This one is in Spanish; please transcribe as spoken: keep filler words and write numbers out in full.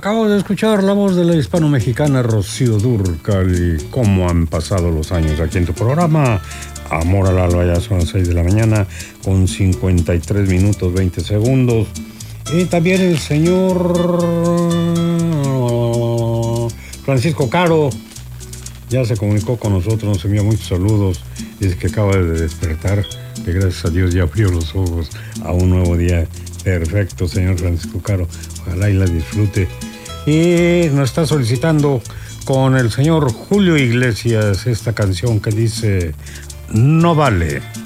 Acabo de escuchar la voz de la hispano-mexicana Rocío Dúrcal y cómo han pasado los años aquí en tu programa. Amor al alba, ya son las seis de la mañana con cincuenta y tres minutos veinte segundos. Y también el señor Francisco Caro ya se comunicó con nosotros, nos envió muchos saludos. Dice que acaba de despertar, que gracias a Dios ya abrió los ojos a un nuevo día. Perfecto, señor Francisco Caro. Ojalá y la disfrute. Y nos está solicitando con el señor Julio Iglesias esta canción que dice No vale.